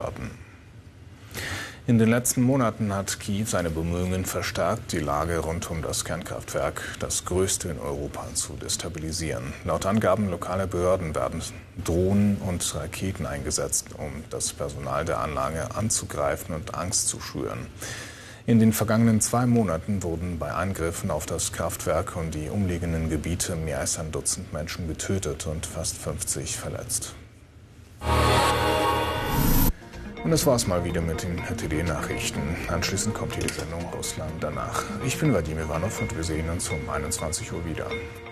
werden. In den letzten Monaten hat Kiew seine Bemühungen verstärkt, die Lage rund um das Kernkraftwerk, das größte in Europa, zu destabilisieren. Laut Angaben lokaler Behörden werden Drohnen und Raketen eingesetzt, um das Personal der Anlage anzugreifen und Angst zu schüren. In den vergangenen 2 Monaten wurden bei Angriffen auf das Kraftwerk und die umliegenden Gebiete mehr als ein Dutzend Menschen getötet und fast 50 verletzt. Und das war's mal wieder mit den RTD-Nachrichten. Anschließend kommt hier die Sendung Russland danach. Ich bin Vadim Ivanov und wir sehen uns um 21 Uhr wieder.